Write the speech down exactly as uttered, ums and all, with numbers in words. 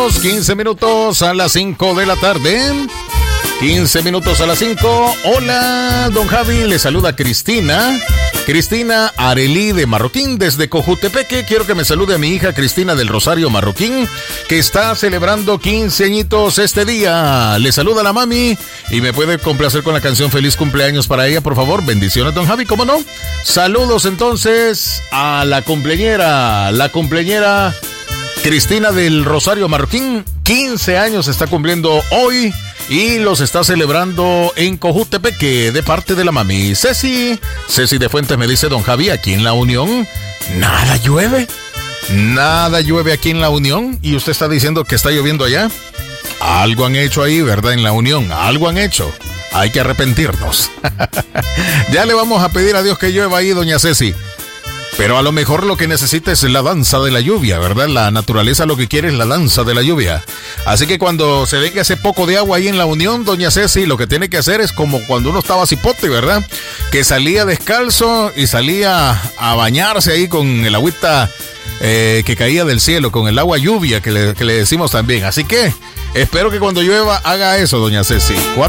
minutos, quince minutos a las cinco de la tarde. quince minutos a las cinco. Hola, don Javi, le saluda Cristina. Cristina Arelí de Marroquín desde Cojutepeque. Quiero que me salude a mi hija Cristina del Rosario Marroquín, que está celebrando quince añitos este día. Le saluda la mami y me puede complacer con la canción Feliz Cumpleaños para ella, por favor. Bendiciones, don Javi, ¿cómo no? Saludos entonces a la cumpleañera, la cumpleañera Cristina del Rosario Marroquín. quince años está cumpliendo hoy y los está celebrando en Cojutepeque de parte de la mami. Ceci, Ceci de Fuentes me dice, don Javi, aquí en La Unión nada llueve. Nada llueve aquí en La Unión y usted está diciendo que está lloviendo allá. Algo han hecho ahí, ¿verdad? En La Unión, algo han hecho. Hay que arrepentirnos. Ya le vamos a pedir a Dios que llueva ahí, doña Ceci. Pero a lo mejor lo que necesita es la danza de la lluvia, ¿verdad? La naturaleza lo que quiere es la danza de la lluvia. Así que cuando se venga ese poco de agua ahí en La Unión, doña Ceci, lo que tiene que hacer es como cuando uno estaba cipote, ¿verdad? Que salía descalzo y salía a bañarse ahí con el agüita eh, que caía del cielo, con el agua lluvia que le, que le decimos también. Así que espero que cuando llueva haga eso, doña Ceci.